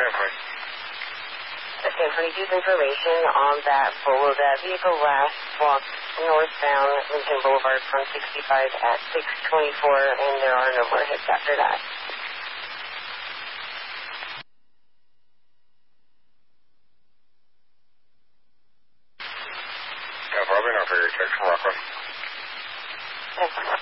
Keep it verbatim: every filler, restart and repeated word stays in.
Okay, please use information on that photo. That vehicle last walked northbound Lincoln Boulevard from sixty-five at six twenty-four, and there are no more hits after that. Yeah, probably not for your text from Rockland. Yes.